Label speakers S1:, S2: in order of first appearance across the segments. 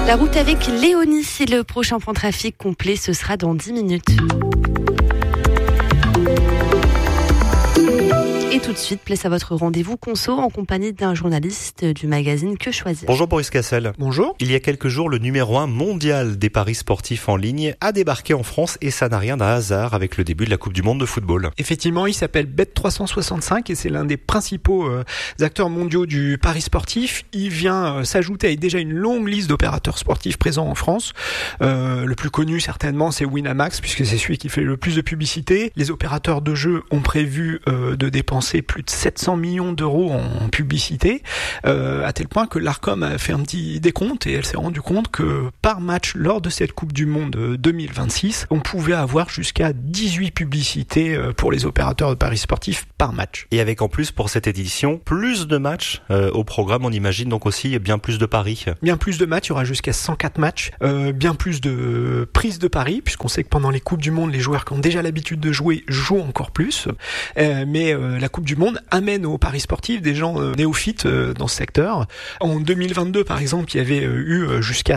S1: La route avec Léonie, c'est le prochain point trafic complet, ce sera dans 10 minutes. Et tout de suite, place à votre rendez-vous conso en compagnie d'un journaliste du magazine Que Choisir.
S2: Bonjour Boris Cassel.
S3: Bonjour.
S2: Il y a quelques jours, le numéro 1 mondial des paris sportifs en ligne a débarqué en France et ça n'a rien d'un hasard avec le début de la Coupe du Monde de football.
S3: Effectivement, il s'appelle Bet365 et c'est l'un des principaux acteurs mondiaux du pari sportif. Il vient s'ajouter à déjà une longue liste d'opérateurs sportifs présents en France. Le plus connu certainement, c'est Winamax puisque c'est celui qui fait le plus de publicité. Les opérateurs de jeux ont prévu de dépenser plus de 700 millions d'euros en publicité, à tel point que l'Arcom a fait un petit décompte et elle s'est rendue compte que par match lors de cette Coupe du Monde 2026, on pouvait avoir jusqu'à 18 publicités pour les opérateurs de paris sportifs par match.
S2: Et avec en plus pour cette édition, plus de matchs au programme, on imagine donc aussi bien plus de paris.
S3: Bien plus de matchs, il y aura jusqu'à 104 matchs, bien plus de prises de paris, puisqu'on sait que pendant les Coupes du Monde, les joueurs qui ont déjà l'habitude de jouer jouent encore plus, mais la Coupe du Monde amène aux paris sportifs des gens néophytes dans ce secteur. En 2022, par exemple, il y avait eu jusqu'à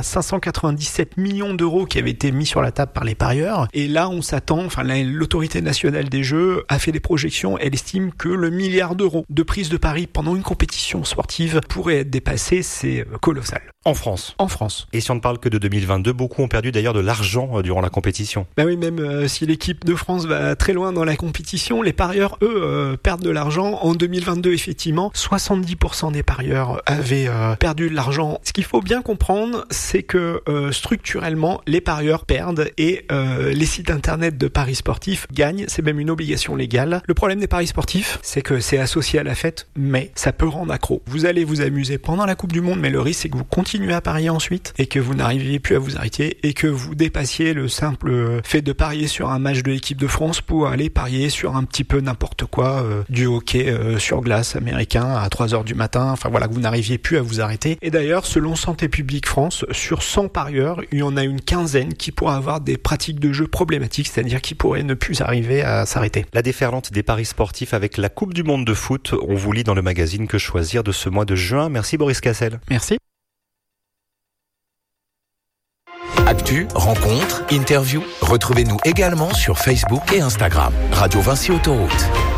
S3: 597 millions d'euros qui avaient été mis sur la table par les parieurs. Et là, on s'attend, l'autorité nationale des jeux a fait des projections. Elle estime que le milliard d'euros de prise de paris pendant une compétition sportive pourrait être dépassé. C'est colossal.
S2: En France.
S3: En France.
S2: Et si on ne parle que de 2022, beaucoup ont perdu d'ailleurs de l'argent durant la compétition.
S3: Ben oui, même si l'équipe de France va très loin dans la compétition, les parieurs, eux, perdent de l'argent. En 2022, effectivement, 70% des parieurs avaient perdu de l'argent. Ce qu'il faut bien comprendre, c'est que structurellement, les parieurs perdent et les sites internet de paris sportifs gagnent. C'est même une obligation légale. Le problème des paris sportifs, c'est que c'est associé à la fête, mais ça peut rendre accro. Vous allez vous amuser pendant la Coupe du Monde, mais le risque, c'est que vous continuez à parier ensuite et que vous n'arriviez plus à vous arrêter et que vous dépassiez le simple fait de parier sur un match de l'équipe de France pour aller parier sur un petit peu n'importe quoi, du hockey sur glace américain à 3h du matin, que vous n'arriviez plus à vous arrêter. Et d'ailleurs, selon Santé publique France, sur 100 parieurs, il y en a une quinzaine qui pourraient avoir des pratiques de jeu problématiques, c'est-à-dire qui pourraient ne plus arriver à s'arrêter.
S2: La déferlante des paris sportifs avec la Coupe du Monde de foot, on vous lit dans le magazine Que Choisir de ce mois de juin. Merci Boris Cassel.
S3: Merci.
S4: Actu, rencontres, interviews, retrouvez-nous également sur Facebook et Instagram. Radio Vinci Autoroute.